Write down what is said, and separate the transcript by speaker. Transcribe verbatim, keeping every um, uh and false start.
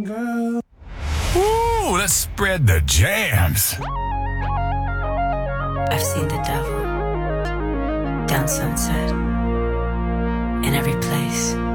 Speaker 1: Girl.
Speaker 2: Ooh, let's spread the jams.
Speaker 3: I've seen the devil down Sunset, in every place.